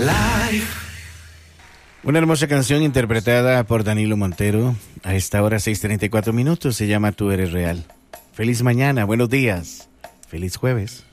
Una hermosa canción interpretada por Danilo Montero. A esta hora 6:34 minutos. Se llama Tú Eres Real. Feliz mañana, buenos días. Feliz jueves.